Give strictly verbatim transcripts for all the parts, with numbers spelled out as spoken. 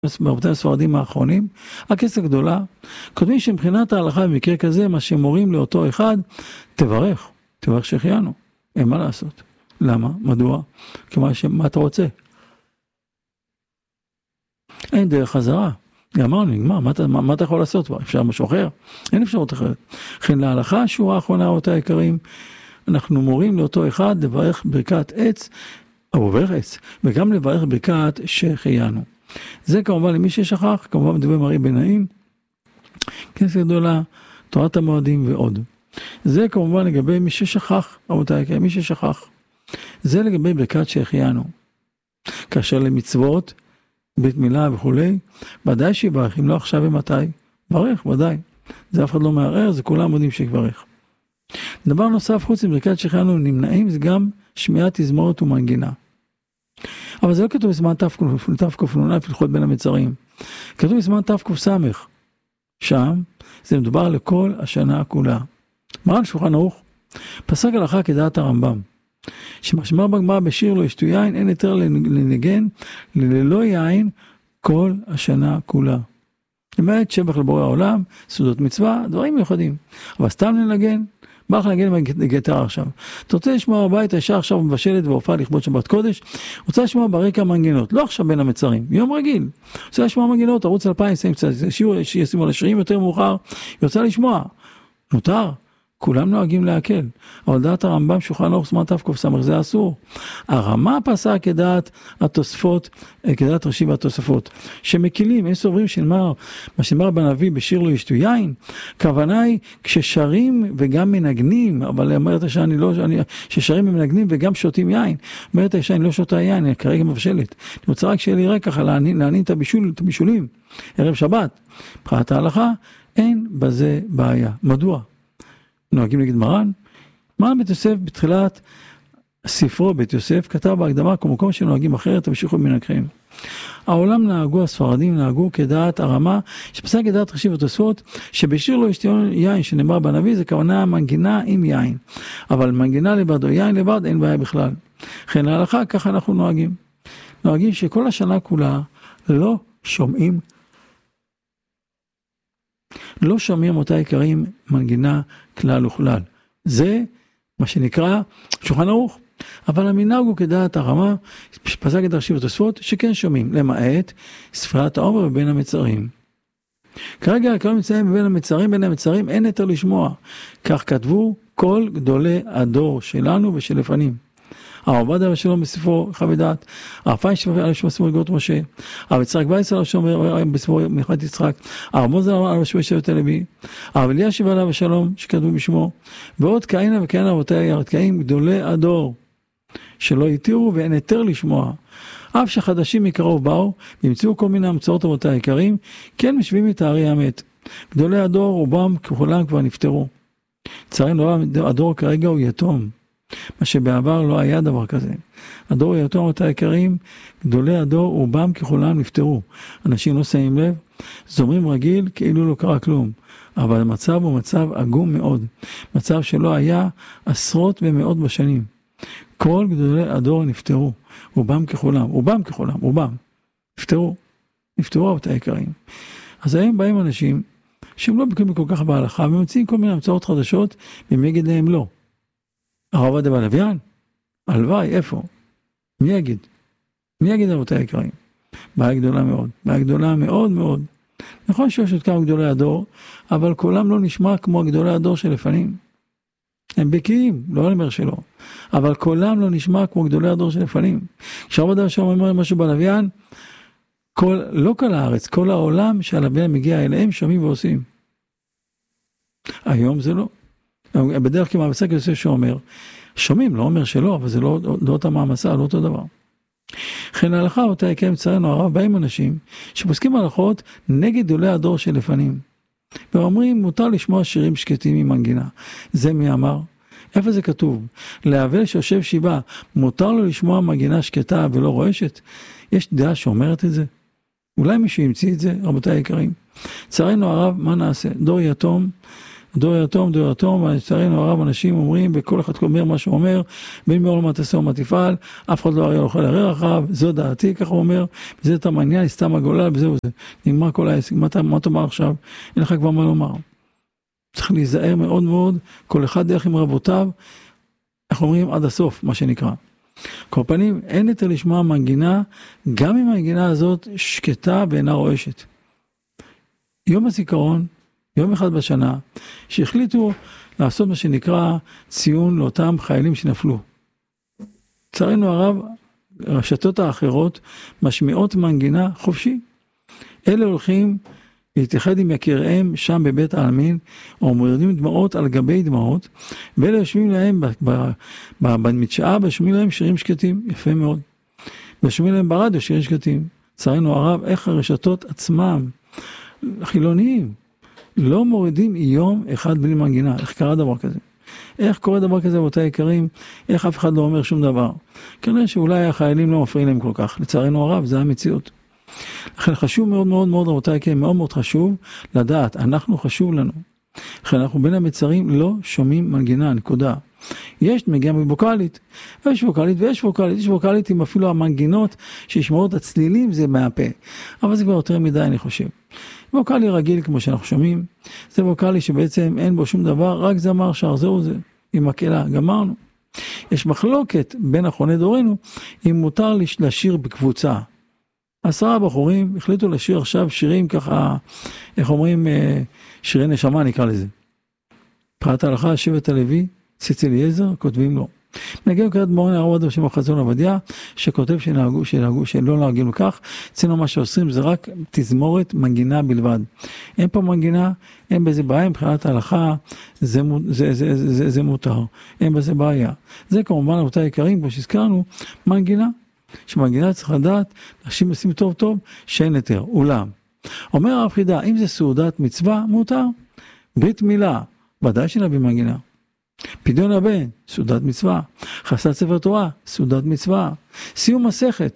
ברבתי הספרדים האחרונים, הכסף גדולה, כותבים שמבחינת ההלכה במקרה כזה, מה שמורים לאותו אחד, תברך, תברך שהחיינו, אין מה לעשות. למה? מדוע? כמה שמה אתה רוצה? אין דרך חזרה. גמרנו, נגמר, מה, מה, מה אתה יכול לעשות כבר? אפשר משהו אחר? אין אפשרות אחרת. לכן להלכה, שורה האחרונה, אותה היקרים, אנחנו מורים לאותו אחד לברך ברכת עץ, או ברך עץ, וגם לברך ברכת שהחיינו. זה כמובן למי ששכח, כמובן מדבר מראי בנאים, כנסת גדולה, תורת המועדים ועוד. זה כמובן לגבי מי ששכח, רבותיי, מי ששכח. זה לגבי ברכת שהחיינו. כאשר למצוות, בית מילה וכולי, ודאי שיברך, אם לא עכשיו ומתי, ברך, ודאי. זה אף אחד לא מערער, זה כולם יודעים שיברך. דבר נוסף, חוץ מברכת שהחיינו נמנעים, זה גם שמיעת תזמורת ומנגינה. אבל זה לא כתוב בזמן תקנ"א פתחות בין המצרים. כתוב בזמן תק"ס. שם זה מדובר לכל השנה כולה. מרן שולחן ערוך פסק הלכה כדעת הרמב"ם. שמשמע בגמרא בשיר לא ישתו יין, אין יותר לנגן ללא יין כל השנה כולה. למעט שבח לבורא העולם, סעודות מצווה, דברים מיוחדים. אבל סתם לנגן, בא לך לנגן בגיטרה עכשיו. אתה רוצה לשמוע בבית, הישר עכשיו מבשלת והופעה לכבוד שבת קודש, רוצה לשמוע ברקע מנגינות, לא עכשיו בין המצרים, יום רגיל. רוצה לשמוע מנגינות, ערוץ אלפיים, שישימו על השירים יותר מאוחר, יוצא לשמוע. נותר, כולם נוהגים להקל. אבל דעת הרמב"ם שולחן ערוך זמן תק"ס, זה אסור. הרמה פסק כדעת התוספות, כדעת רש"י והתוספות, שמקילים, הם סוברים שנאמר, מה שנאמר בנביא בשיר לא ישתו יין, כוונה היא כששרים וגם מנגנים, אבל אומרת האישה אני לא, אני, ששרים ומנגנים וגם שותים יין, אומרת האישה אני לא שותה יין, אני כרגע מבשלת. אני רוצה רק שיהיה לי רקע ככה להנין, להנין את הבישול, את הבישולים, ערב שבת. מבחינת ההלכה, אין בזה בעיה. מדוע? נוהגים נגד מרן, מרן בית יוסף בתחילת ספרו בית יוסף כתב בהקדמה כמקום שנוהגים אחרת תמשיכו במנהגכם. העולם נהגו, הספרדים נהגו כדעת הרמה, שפסק כדעת רש"י ותוספות, שבשיר לא ישתו יין שנאמר בנביא, זה כוונה מנגינה עם יין, אבל מנגינה לבד או יין לבד אין בעיה בכלל. לכן להלכה ככה אנחנו נוהגים. נוהגים שכל השנה כולה לא שומעים לא שומעים אותה עיקרים מנגינה כלל וכלל. זה מה שנקרא שולחן ערוך. אבל המנהג הוא כדעת הרמה, פסק את רש"י ותוספות, שכן שומעים, למעט ספירת העומר ובין המצרים. כרגע העיקרים נמצאים בין המצרים, בין המצרים אין יותר לשמוע. כך כתבו כל גדולי הדור שלנו ושלפנים. הרב עובדיה ושלום בספרו חוות דעת, הרב פיינשטיין על שמו בספרו אגרות משה, הרב יצחק וייס על שמו בספרו מלכות יצחק, הרב מוזר על שמו שבט הלוי, הרב אלישיב עליו השלום שכתבו בשמו, ועוד כהנה וכהנה רבותיי הרתקאים גדולי הדור, שלא יתירו ואין היתר לשמוע, אף שחדשים מקרוב באו, וימצאו כל מיני המצאות רבותיי היקרים, כן משווים את הארי המת. גדולי הדור רובם ככולם כבר נפטרו. לצערנו הדור כרגע הוא יתום. מה שבעבר לא היה דבר כזה. הדור היתום אותה היקרים, גדולי הדור רובם ככולם נפטרו. אנשים לא שמים לב, זומרים רגיל כאילו לא קרה כלום. אבל המצב הוא מצב עגום מאוד. מצב שלא היה עשרות ומאות בשנים. כל גדולי הדור נפטרו. רובם ככולם, רובם ככולם, רובם. נפטרו. נפטרו אותה היקרים. אז היום באים אנשים שהם לא בקיאים כל כך בהלכה, ומציעים כל מיני המצאות חדשות, והם יגיד להם לא. הרב עובדיה בלוויין? הלוואי, איפה? מי יגיד? מי יגיד רבותי היקרים? בעיה גדולה מאוד, בעיה גדולה מאוד מאוד. נכון שיש עוד כמה גדולי הדור, אבל כולם לא נשמע כמו גדולי הדור שלפנים. הם בקיאים, לא אומר שלא. אבל כולם לא נשמע כמו גדולי הדור שלפנים. כשהרב עובדיה שם אומר משהו בלוויין, כל, לא כל הארץ, כל העולם שהלוויין מגיע אליהם, שומעים ועושים. היום זה לא. בדרך כלל בפסק יוסף שאומר, שומעים, לא אומר שלא, אבל זה לא, לא אותה מעמסה, לא אותו דבר. לכן ההלכה אותה יקיים צערנו הרב, באים אנשים שפוסקים הלכות נגד גדולי הדור שלפנים. ואומרים, מותר לשמוע שירים שקטים עם מנגינה. זה מי אמר? איפה זה כתוב? להבל שיושב שבעה, מותר לו לשמוע מנגינה שקטה ולא רועשת? יש דעה שאומרת את זה? אולי מישהו ימציא את זה, רבותיי היקרים. צערנו הרב, מה נעשה? דור יתום, דור יתום, דור יתום, ולצערנו הרב אנשים אומרים, וכל אחד אומר מה שהוא אומר, בין מאור מה תעשה ומה תפעל, אף אחד לא הרי אוכל הרי רחב, זו דעתי, ככה הוא אומר, וזה את המעניין, סתם הגולל, וזהו זה. נגמר כל העסק, מה, מה תאמר עכשיו? אין לך כבר מה לומר. צריך להיזהר מאוד מאוד, כל אחד דרך עם רבותיו, אנחנו אומרים עד הסוף, מה שנקרא. כל פנים, אין יותר לשמוע מנגינה, גם אם המנגינה הזאת שקטה ואינה רועשת. יום הזיכרון, יום אחד בשנה, שהחליטו לעשות מה שנקרא ציון לאותם חיילים שנפלו. לצערנו הרב, הרשתות האחרות משמיעות מנגינה חופשי. אלה הולכים להתייחד עם יקיריהם שם בבית העלמין, או מורידים דמעות על גבי דמעות, ואלה יושבים להם במדשאה, ושומעים להם שירים שקטים, יפה מאוד. ושומעים להם ברדיו שירים שקטים. לצערנו הרב, איך הרשתות עצמם, חילוניים, לא מורידים יום אחד בלי מנגינה. איך קרה דבר כזה? איך קורה דבר כזה באותה יקרים? איך אף אחד לא אומר שום דבר? כנראה שאולי החיילים לא מפריעים להם כל כך. לצערנו הרב, זה המציאות. לכן חשוב מאוד מאוד מאוד, רבותיי יקרים, מאוד מאוד חשוב לדעת, אנחנו חשוב לנו. לכן אנחנו בין המצרים לא שומעים מנגינה, נקודה. יש מגיעה מבוקלית, יש ווקלית ויש ווקלית, יש ווקלית עם אפילו המנגינות שישמעו את הצלילים, זה מהפה. אבל זה כבר יותר מדי, אני חושב. ווקלי רגיל כמו שאנחנו שומעים, זה ווקלי שבעצם אין בו שום דבר, רק זמר שר, זהו זה, עם מקהלה, גמרנו. יש מחלוקת בין אחרוני דורנו, אם מותר לשיר בקבוצה. עשרה בחורים החליטו לשיר עכשיו שירים ככה, איך אומרים, שירי נשמה נקרא לזה. פרט ההלכה, שבט הלוי, ציץ אליעזר, כותבים לו. נגיד כעת מורן הרב עובדיה שם החזון עובדיה, שכותב שנהגו, שנהגו, שלא נהגים לכך, אצלנו מה שעושים זה רק תזמורת מנגינה בלבד. אין פה מנגינה, אין בזה בעיה, מבחינת ההלכה, זה, זה, זה, זה, זה, זה מותר. אין בזה בעיה. זה כמובן אותה יקרים, כמו שהזכרנו, מנגינה. שמנגינה צריך לדעת, אנשים עושים טוב טוב, שאין יותר. אולם, אומר הרב חידה, אם זה סעודת מצווה, מותר. ברית מילה, ודאי שנביא מנגינה. פדיון הבן, סעודת מצווה. חסד ספר תורה, סעודת מצווה. סיום מסכת.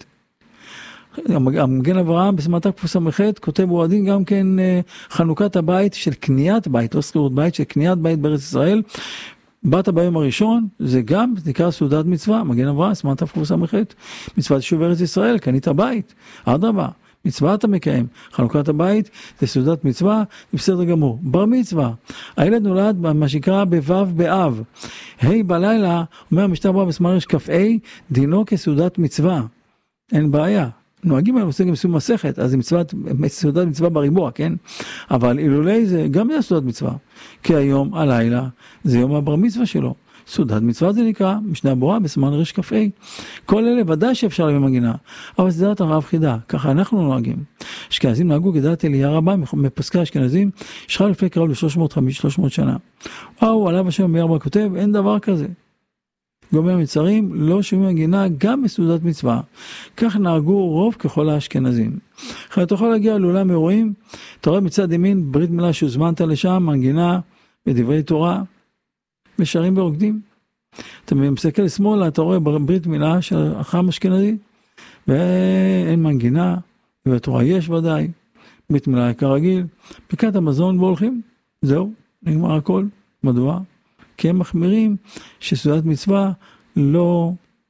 המגן אברהם בסמטה קפוס המחת, כותב אוהדים גם כן חנוכת הבית של קניית בית, לא שכירות בית, של קניית בית בארץ ישראל. באת ביום הראשון, זה גם נקרא סעודת מצווה, מגן אברהם, סמטה קפוס המחת. מצוות יישוב ארץ ישראל, קנית בית. אדרבה. מצווה אתה מקיים, חנוכת הבית זה סעודת מצווה, זה בסדר גמור. בר מצווה, הילד נולד מה שנקרא בוו באב, היי בלילה, אומר המשנה ברורה בסמרש כ"ה, דינו כסעודת מצווה, אין בעיה. נוהגים על עושים גם סיום מסכת, אז זה מצוות, סעודת מצווה בריבוע, כן? אבל אילולי זה גם זה סעודת מצווה, כי היום, הלילה, זה יום הבר מצווה שלו. סעודת מצווה זה נקרא, משנה ברורה בסימן רש כ"ה. כל אלה ודאי שאפשר להביא מנגינה, אבל זה דעת הרב חידה, ככה אנחנו נוהגים. אשכנזים נהגו כדעת אליה רבה מפסקי אשכנזים, שחל לפני קרוב ל-שלוש מאות וחמישים שלוש מאות שנה. וואו, עליו השם מארבע כותב, אין דבר כזה. גורמי המצרים לא שומעים מנגינה גם בסעודת מצווה. כך נהגו רוב ככל האשכנזים. אחרי אתה יכול להגיע לאולם אירועים, אתה רואה מצד ימין ברית מילה שהוזמנת לשם, מנגינה בדברי תורה, ושרים ורוקדים. אתה מסתכל לשמאלה, אתה רואה ברית מילה של החם אשכנזי, ואין מנגינה, ובתורה יש ודאי, ברית מילה כרגיל, ברכת המזון בו הולכים, זהו, נגמר הכל. מדוע? כי הם מחמירים שסעודת מצווה לא,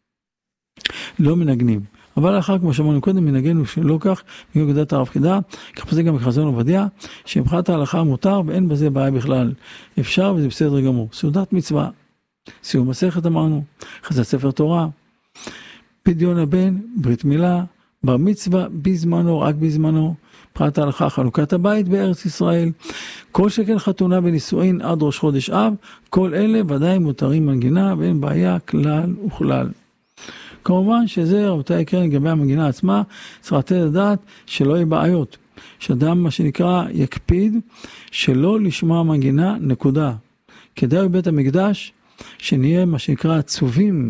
לא מנגנים. אבל אחר כמו שאמרנו קודם, מנגנו שלא כך, מגיעו כדעת הרב חידה, כך זה גם בחזון עובדיה, שמבחינת ההלכה מותר ואין בזה בעיה בכלל. אפשר וזה בסדר גמור. סעודת מצווה, סיום מסכת אמרנו, חסד ספר תורה, פדיון הבן, ברית מילה, בר מצווה בזמנו, רק בזמנו, מבחינת ההלכה, חנוכת הבית בארץ ישראל, כל שכן חתונה ונישואין עד ראש חודש אב, כל אלה ודאי מותרים מנגינה ואין בעיה כלל וכלל. כמובן שזה רבותיי יקרים לגבי המנגינה עצמה, צריך לתת לדעת שלא יהיה בעיות, שאדם מה שנקרא יקפיד שלא לשמוע מנגינה נקודה, כדאי בבית המקדש שנהיה מה שנקרא עצובים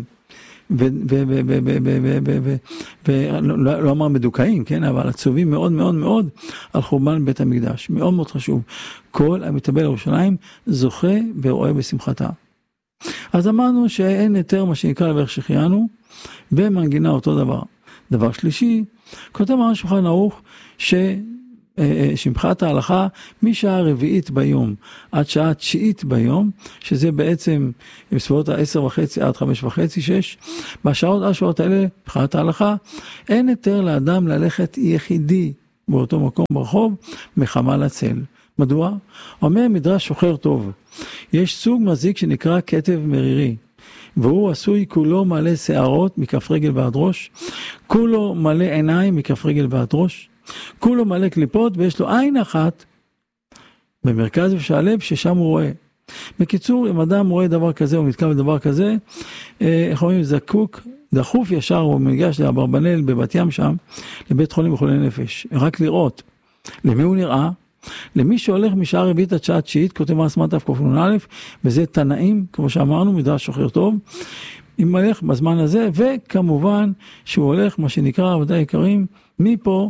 ולא אמר מדוכאים, כן, אבל עצובים מאוד מאוד מאוד על חורבן בית המקדש, מאוד מאוד חשוב. כל המתאבל לירושלים זוכה ורואה בשמחתה. אז אמרנו שאין יותר מה שנקרא לברך שהחיינו, ומנגינה אותו דבר. דבר שלישי, כותב מרן שולחן ערוך שמחת ההלכה משעה רביעית ביום עד שעה תשיעית ביום, שזה בעצם בסביבות ה-עשר וחצי עד חמש וחצי, שש, בשעות השעות האלה, שמחת ההלכה, אין יותר לאדם ללכת יחידי באותו מקום ברחוב מחמה לצל. מדוע? אומר מדרש שוחר טוב, יש סוג מזיק שנקרא כתב מרירי, והוא עשוי כולו מלא שערות מכף רגל ועד ראש, כולו מלא עיניים מכף רגל ועד ראש, כולו מלא קליפות, ויש לו עין אחת במרכז ושעלב ששם הוא רואה. בקיצור, אם אדם רואה דבר כזה או נתקע בדבר כזה, איך אומרים, זקוק, דחוף ישר, הוא מגיש לאברבנאל בבת ים שם, לבית חולים לחולי נפש, רק לראות. למי הוא נראה? למי שהולך משעה רביעית עד שעה תשיעית, כותב מסמת א', וזה תנאים, כמו שאמרנו, מדרש שוחר טוב, אם הולך בזמן הזה, וכמובן שהוא הולך, מה שנקרא, עבודי יקרים, מפה,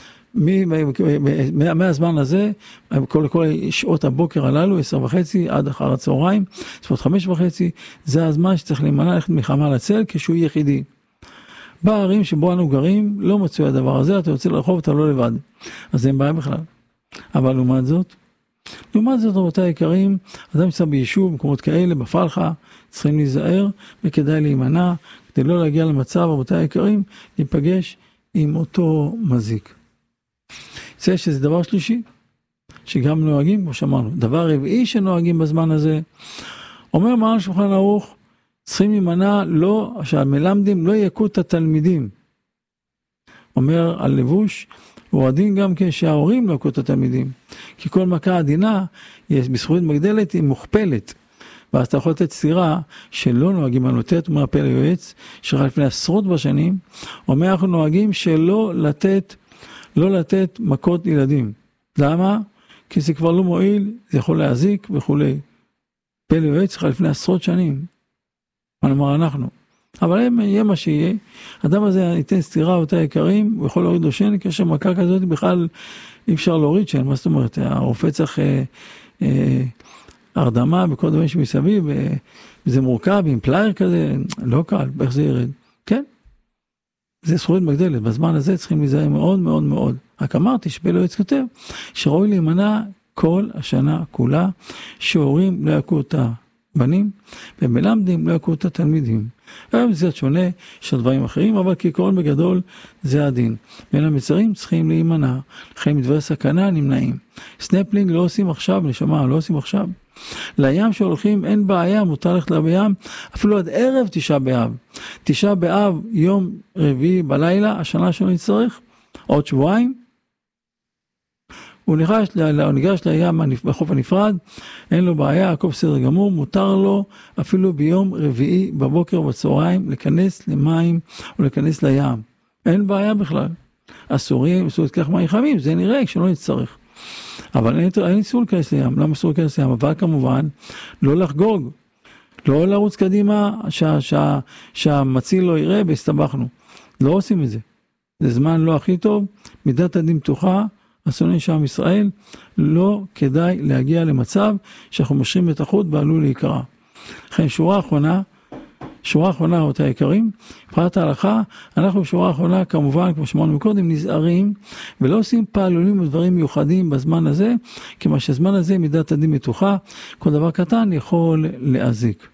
מהזמן הזה, כל, כל שעות הבוקר הללו, עשר וחצי, עד אחר הצהריים, ספות חמש וחצי, זה הזמן שצריך להימנע ללכת מחמה לצל, כשהוא יחידי. בערים שבו אנו גרים, לא מצוי הדבר הזה, אתה יוצא לרחוב, אתה לא לבד. אז אין בעיה בכלל. אבל לעומת זאת, לעומת זאת, רבותי היקרים, אדם נמצא ביישוב, במקומות כאלה, בפלחה, צריכים להיזהר, וכדאי להימנע, כדי לא להגיע למצב, רבותי היקרים, להיפגש עם אותו מזיק. זה שזה דבר שלישי, שגם נוהגים, כמו שאמרנו, דבר רביעי שנוהגים בזמן הזה, אומר מרן שולחן ערוך, צריכים להימנע, לא, שהמלמדים לא יקו את התלמידים. אומר על לבוש, הוא עדין גם כשההורים לא יקו את התלמידים, כי כל מכה עדינה, בזכות מגדלת, היא מוכפלת, ואז אתה יכול לתת סתירה שלא נוהגים על נותת, אומר הפלא יועץ, שרק לפני עשרות בשנים, אומר אנחנו נוהגים שלא לתת, לא לתת מכות ילדים. למה? כי זה כבר לא מועיל, זה יכול להזיק וכו'. פלא יועץ שרק לפני עשרות שנים, מה נאמר אנחנו. אבל יהיה מה שיהיה, אדם הזה ייתן סתירה אותה יקרים, הוא יכול להוריד לו שן, כאשר מכה כזאת בכלל אי אפשר להוריד שן, מה זאת אומרת, הרופא צריך אה, אה, הרדמה בכל דבר שמסביב, וזה מורכב עם פלייר כזה, לא קל, איך זה ירד? כן, זה זכות מגדלת, בזמן הזה צריכים להיזהר מאוד מאוד מאוד. רק אמרתי שפלא יועץ כותב, שראוי להימנע כל השנה כולה, שהורים לא יקו את הבנים, ומלמדים לא יקו את התלמידים. היום זה שונה של דברים אחרים, אבל כעיקרון בגדול זה הדין. בין המצרים צריכים להימנע, לכן מדברי סכנה נמנעים. סנפלינג לא עושים עכשיו, נשמע, לא עושים עכשיו. לים שהולכים אין בעיה, מותר ללכת לים, אפילו עד ערב תשעה באב. תשעה באב, יום רביעי בלילה, השנה שלא נצטרך, עוד שבועיים, הוא ניגש, הוא ניגש לים בחוף הנפרד, אין לו בעיה, הכל בסדר גמור, מותר לו אפילו ביום רביעי בבוקר ובצהריים לכנס למים או לכנס לים. אין בעיה בכלל. אסורים, אסור לתקח מים חמים, זה נראה כשלא נצטרך. אבל אין, אין אסור להיכנס לים, למה אסור להיכנס לים? אבל כמובן, לא לחגוג, לא לרוץ קדימה, שה, שה, שהמציל לא יראה והסתבכנו. לא עושים את זה. זה זמן לא הכי טוב, מידת הדין פתוחה, השונאים של עם ישראל, לא כדאי להגיע למצב שאנחנו משרים את החוט ועלול להיקרא. לכן שורה האחרונה, שורה האחרונה אותה היקרים, מבחינת ההלכה, אנחנו בשורה האחרונה כמובן, כמו שמענו קודם, נזהרים, ולא עושים פעלולים ודברים מיוחדים בזמן הזה, כמה שהזמן הזה מידת הדין מתוחה, כל דבר קטן יכול להזיק.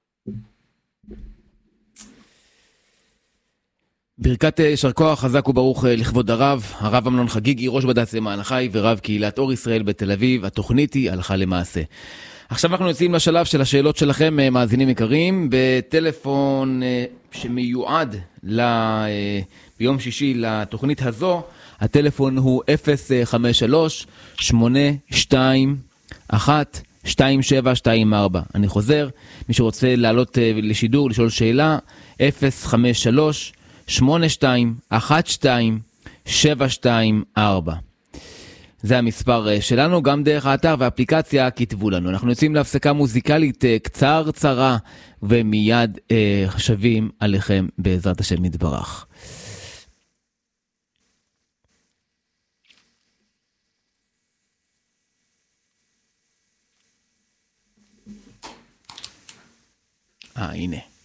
ברכת יישר כוח חזק וברוך לכבוד הרב, הרב אמנון חגיגי, ראש בד"ץ למען החי ורב קהילת אור ישראל בתל אביב. התוכנית היא הלכה למעשה. עכשיו אנחנו יוצאים לשלב של השאלות שלכם, מאזינים יקרים, בטלפון שמיועד ל... ביום שישי לתוכנית הזו. הטלפון הוא אפס חמש שלוש שמונה שתיים אחת שתיים שבע שתיים ארבע. אני חוזר, מי שרוצה לעלות לשידור, לשאול שאלה, אפס חמש שלוש שמונה שתיים אחת שתיים שבע שתיים ארבע. זה המספר שלנו, גם דרך האתר והאפליקציה כתבו לנו. אנחנו יוצאים להפסקה מוזיקלית קצר צרה, ומיד אה, חשבים עליכם בעזרת השם יתברך. אה, הנה.